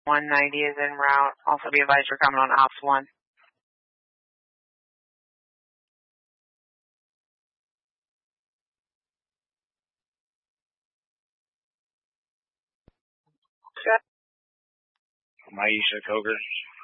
190 is en route. Also be advised we're coming on Ops 1. Maisha Coker.